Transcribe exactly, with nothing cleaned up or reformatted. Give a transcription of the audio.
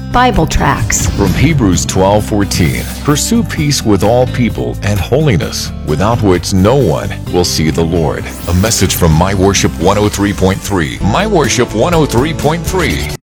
Bible tracts. From Hebrews twelve fourteen, pursue peace with all people and holiness, without which no one will see the Lord. A message from My Worship one oh three point three. My Worship one oh three point three.